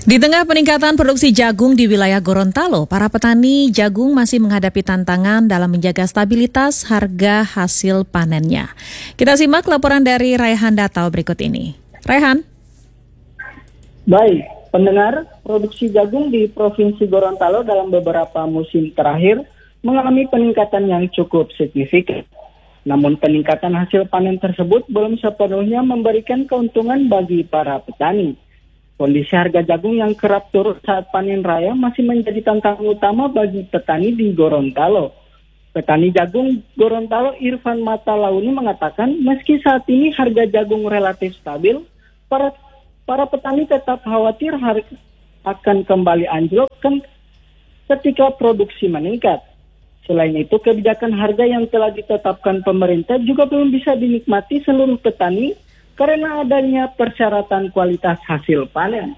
Di tengah peningkatan produksi jagung di wilayah Gorontalo, para petani jagung masih menghadapi tantangan dalam menjaga stabilitas harga hasil panennya. Kita simak laporan dari Raihan Datau berikut ini. Raihan. Baik, pendengar, produksi jagung di Provinsi Gorontalo dalam beberapa musim terakhir mengalami peningkatan yang cukup signifikan. Namun peningkatan hasil panen tersebut belum sepenuhnya memberikan keuntungan bagi para petani. Kondisi harga jagung yang kerap turun saat panen raya masih menjadi tantangan utama bagi petani di Gorontalo. Petani jagung Gorontalo Irfan Matalauni mengatakan meski saat ini harga jagung relatif stabil, para petani tetap khawatir harga akan kembali anjlok ketika produksi meningkat. Selain itu, kebijakan harga yang telah ditetapkan pemerintah juga belum bisa dinikmati seluruh petani karena adanya persyaratan kualitas hasil panen.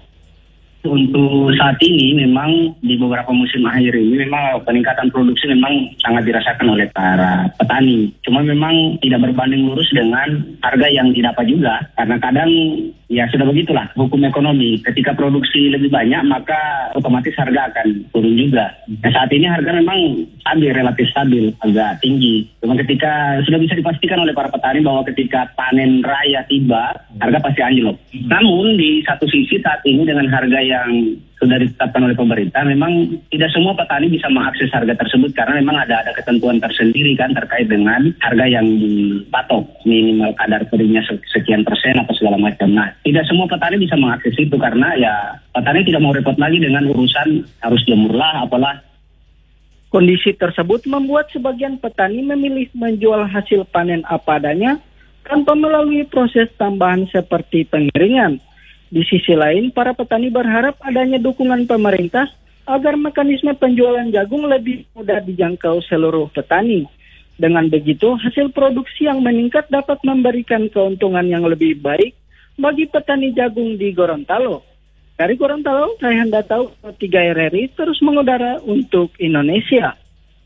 Untuk saat ini memang di beberapa musim akhir ini memang peningkatan produksi memang sangat dirasakan oleh para petani. Cuma memang tidak berbanding lurus dengan harga yang didapat juga. Karena kadang ya sudah begitulah hukum ekonomi. Ketika produksi lebih banyak maka otomatis harga akan turun juga. Nah, saat ini harga memang stabil, relatif stabil, agak tinggi. Cuma ketika sudah bisa dipastikan oleh para petani bahwa ketika panen raya tiba, harga pasti anjlok. Namun di satu sisi saat ini dengan harga yang sudah ditetapkan oleh pemerintah, memang tidak semua petani bisa mengakses harga tersebut karena memang ada ketentuan tersendiri kan terkait dengan harga yang dipatok, minimal kadar keringnya sekian persen atau segala macam. Nah, tidak semua petani bisa mengakses itu karena ya petani tidak mau repot lagi dengan urusan harus jemur lah apalah. Kondisi tersebut membuat sebagian petani memilih menjual hasil panen apa adanya tanpa melalui proses tambahan seperti pengiringan. Di sisi lain, para petani berharap adanya dukungan pemerintah agar mekanisme penjualan jagung lebih mudah dijangkau seluruh petani. Dengan begitu, hasil produksi yang meningkat dapat memberikan keuntungan yang lebih baik bagi petani jagung di Gorontalo. Dari Gorontalo, Raihan Datau, 3 RRI terus mengudara untuk Indonesia.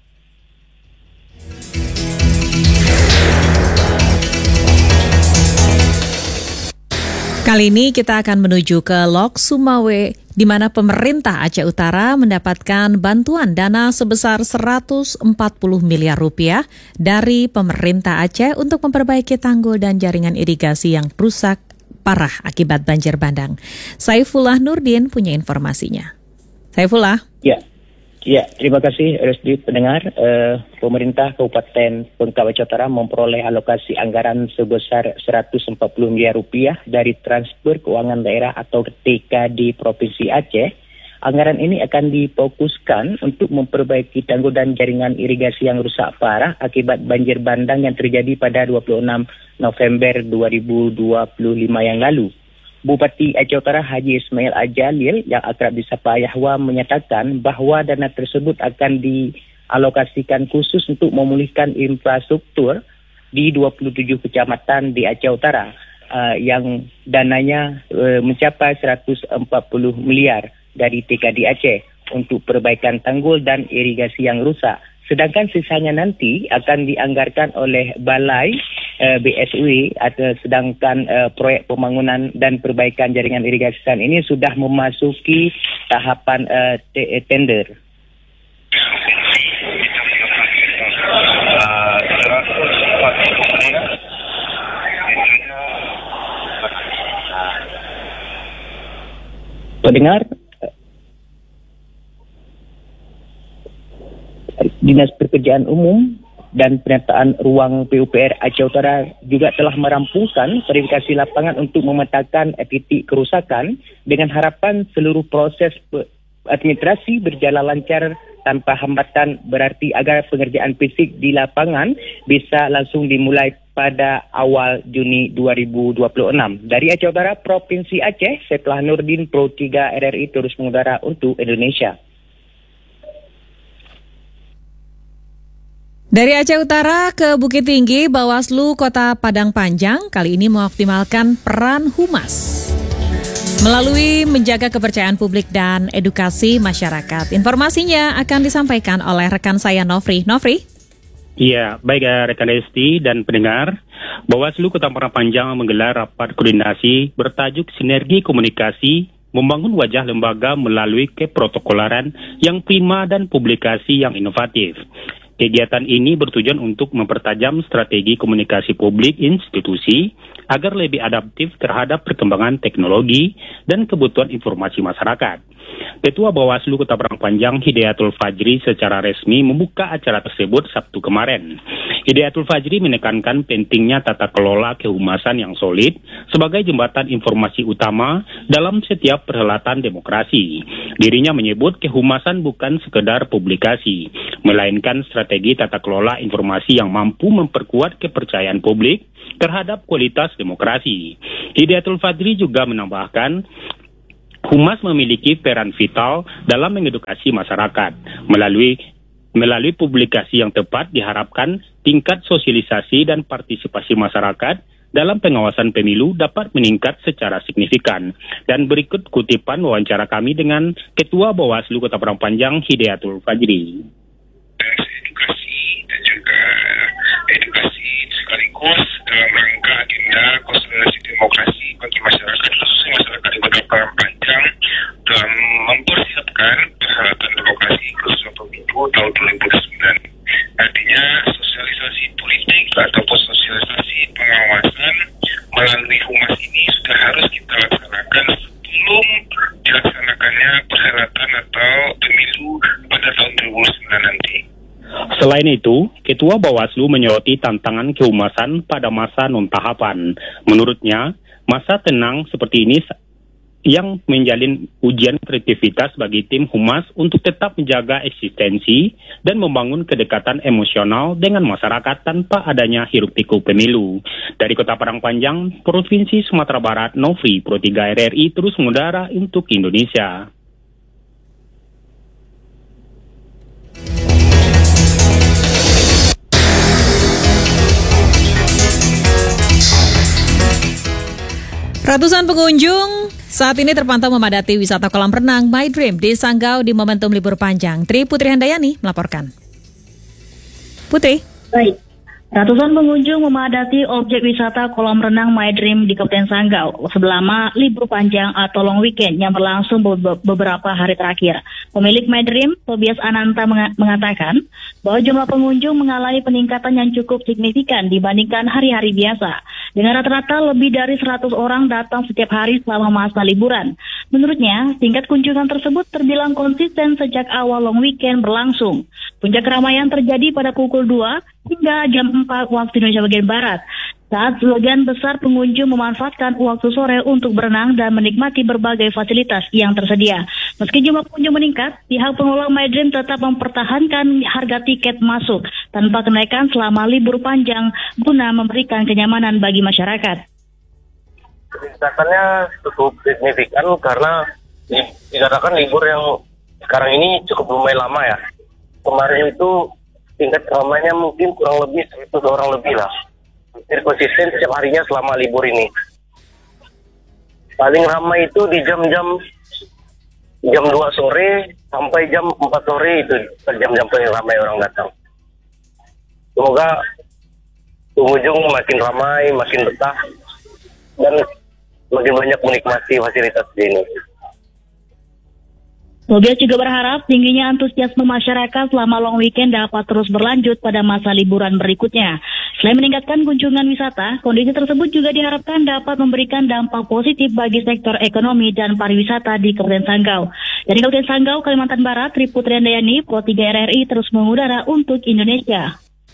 Kali ini kita akan menuju ke Lok Sumawe, di mana pemerintah Aceh Utara mendapatkan bantuan dana sebesar 140 miliar rupiah dari pemerintah Aceh untuk memperbaiki tanggul dan jaringan irigasi yang rusak parah akibat banjir bandang. Saifullah Nurdin punya informasinya. Saifullah. Ya, terima kasih RSD pendengar. Pemerintah Kabupaten Bengkak Aceh Utara memperoleh alokasi anggaran sebesar 140 miliar rupiah dari transfer keuangan daerah atau TK di Provinsi Aceh. Anggaran ini akan difokuskan untuk memperbaiki tanggul dan jaringan irigasi yang rusak parah akibat banjir bandang yang terjadi pada 26 November 2025 yang lalu. Bupati Aceh Utara Haji Ismail Ajalil yang akrab disapa Yahwa menyatakan bahwa dana tersebut akan dialokasikan khusus untuk memulihkan infrastruktur di 27 kecamatan di Aceh Utara yang dananya mencapai 140 miliar dari TKD Aceh untuk perbaikan tanggul dan irigasi yang rusak. Sedangkan sisanya nanti akan dianggarkan oleh Balai BSW, sedangkan proyek pembangunan dan perbaikan jaringan irigasi ini sudah memasuki tahapan tender. Pendengar, Dinas Pekerjaan Umum dan Penataan Ruang PUPR Aceh Utara juga telah merampungkan verifikasi lapangan untuk memetakan titik kerusakan dengan harapan seluruh proses administrasi berjalan lancar tanpa hambatan, berarti agar pengerjaan fisik di lapangan bisa langsung dimulai pada awal Juni 2026. Dari Aceh Utara, Provinsi Aceh, Saifullah Nurdin, Pro 3 RRI terus mengudara untuk Indonesia. Dari Aceh Utara ke Bukit Tinggi, Bawaslu Kota Padang Panjang kali ini mengoptimalkan peran Humas melalui menjaga kepercayaan publik dan edukasi masyarakat. Informasinya akan disampaikan oleh rekan saya Nofri. Nofri? Iya, baik rekan Esti dan pendengar. Bawaslu Kota Padang Panjang menggelar rapat koordinasi bertajuk Sinergi Komunikasi membangun wajah lembaga melalui keprotokolaran yang prima dan publikasi yang inovatif. Kegiatan ini bertujuan untuk mempertajam strategi komunikasi publik institusi agar lebih adaptif terhadap perkembangan teknologi dan kebutuhan informasi masyarakat. Ketua Bawaslu Kota Padang Panjang Hidayatul Fajri secara resmi membuka acara tersebut Sabtu kemarin. Hidayatul Fajri menekankan pentingnya tata kelola kehumasan yang solid sebagai jembatan informasi utama dalam setiap perhelatan demokrasi. Dirinya menyebut kehumasan bukan sekedar publikasi, melainkan strategi tata kelola informasi yang mampu memperkuat kepercayaan publik terhadap kualitas demokrasi. Hidayatul Fajri juga menambahkan, Humas memiliki peran vital dalam mengedukasi masyarakat. Melalui publikasi yang tepat diharapkan tingkat sosialisasi dan partisipasi masyarakat dalam pengawasan pemilu dapat meningkat secara signifikan. Dan berikut kutipan wawancara kami dengan Ketua Bawaslu Kota Padang Panjang Hidayatul Fajri. Edukasi sekaligus dalam rangka agenda konsolidasi demokrasi bagi masyarakat, khususnya masyarakat di Kota Padang Panjang, dalam mempersiapkan perhelatan demokrasi khususnya pemilu tahun 2009. Artinya sosialisasi politik ataupun sosialisasi pengawasan melalui humas ini sudah harus kita laksanakan sebelum dilaksanakannya perhelatan atau pemilu pada tahun 2009 nanti. Selain itu, Ketua Bawaslu menyoroti tantangan kehumasan pada masa non-tahapan. Menurutnya, masa tenang seperti ini yang menjalin ujian kreativitas bagi tim humas untuk tetap menjaga eksistensi dan membangun kedekatan emosional dengan masyarakat tanpa adanya hiruk-pikuk pemilu. Dari Kota Padang Panjang, Provinsi Sumatera Barat, Nofri Pro 3 RRI terus mengudara untuk Indonesia. Ratusan pengunjung saat ini terpantau memadati wisata kolam renang My Dream di Sanggau di momentum libur panjang. Tri Putri Handayani melaporkan. Putri. Baik. Ratusan pengunjung memadati objek wisata kolam renang My Dream di Kabupaten Sanggau selama libur panjang atau long weekend yang berlangsung beberapa hari terakhir. Pemilik My Dream, Tobias Ananta mengatakan bahwa jumlah pengunjung mengalami peningkatan yang cukup signifikan dibandingkan hari-hari biasa. Dengan rata-rata lebih dari 100 orang datang setiap hari selama masa liburan. Menurutnya, tingkat kunjungan tersebut terbilang konsisten sejak awal long weekend berlangsung. Puncak keramaian terjadi pada pukul 2 hingga jam 4 waktu Indonesia bagian Barat. Saat sebagian besar pengunjung memanfaatkan waktu sore untuk berenang dan menikmati berbagai fasilitas yang tersedia. Meski jumlah pengunjung meningkat, pihak pengelola My Dream tetap mempertahankan harga tiket masuk tanpa kenaikan selama libur panjang guna memberikan kenyamanan bagi masyarakat. Peningkatannya cukup signifikan karena dikatakan libur yang sekarang ini cukup lumayan lama ya. Kemarin itu tingkat keramaiannya mungkin kurang lebih 100 orang lebih lah. Hampir konsisten setiap harinya selama libur ini. Paling ramai itu di jam 2 sore sampai jam 4 sore itu jam-jam paling ramai orang datang. Semoga pengunjung makin ramai, makin betah dan makin banyak menikmati fasilitas di sini. Tobias juga berharap tingginya antusiasme masyarakat selama long weekend dapat terus berlanjut pada masa liburan berikutnya. Selain meningkatkan kunjungan wisata, kondisi tersebut juga diharapkan dapat memberikan dampak positif bagi sektor ekonomi dan pariwisata di Kabupaten Sanggau. Dari Kabupaten Sanggau, Kalimantan Barat, Tri Putri Handayani, Pro 3 RRI terus mengudara untuk Indonesia.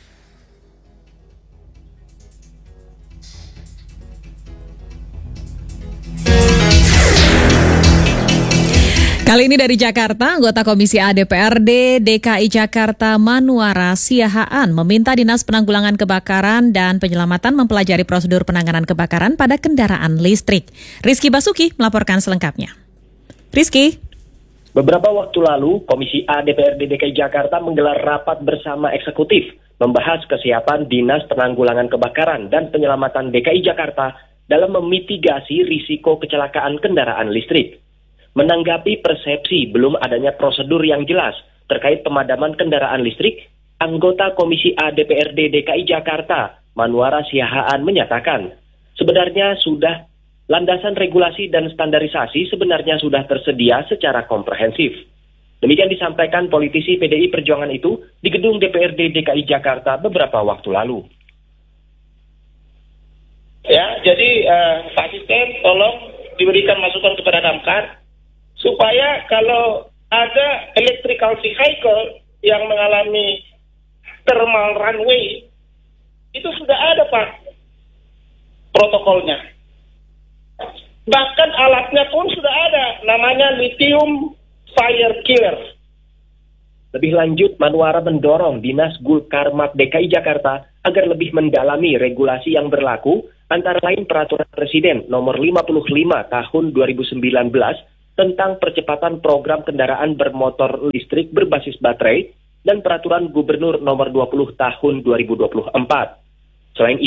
Kali ini dari Jakarta, anggota Komisi A DPRD DKI Jakarta Manuara Siahaan meminta Dinas Penanggulangan Kebakaran dan Penyelamatan mempelajari prosedur penanganan kebakaran pada kendaraan listrik. Rizky Basuki melaporkan selengkapnya. Rizky. Beberapa waktu lalu, Komisi A DPRD DKI Jakarta menggelar rapat bersama eksekutif membahas kesiapan Dinas Penanggulangan Kebakaran dan Penyelamatan DKI Jakarta dalam memitigasi risiko kecelakaan kendaraan listrik. Menanggapi persepsi belum adanya prosedur yang jelas terkait pemadaman kendaraan listrik, anggota Komisi A DPRD DKI Jakarta, Manuara Siahaan menyatakan, sebenarnya sudah landasan regulasi dan standarisasi sebenarnya sudah tersedia secara komprehensif. Demikian disampaikan politisi PDI Perjuangan itu di gedung DPRD DKI Jakarta beberapa waktu lalu. Ya, jadi Pak Asisten tolong diberikan masukan kepada Damkar supaya kalau ada electrical vehicle yang mengalami thermal runway itu sudah ada Pak protokolnya. Bahkan alatnya pun sudah ada, namanya lithium fire killer. Lebih lanjut, Manwara mendorong Dinas Gulkarmat DKI Jakarta agar lebih mendalami regulasi yang berlaku, antara lain Peraturan Presiden Nomor 55 Tahun 2019 tentang percepatan program kendaraan bermotor listrik berbasis baterai dan Peraturan Gubernur Nomor 20 Tahun 2024. Selain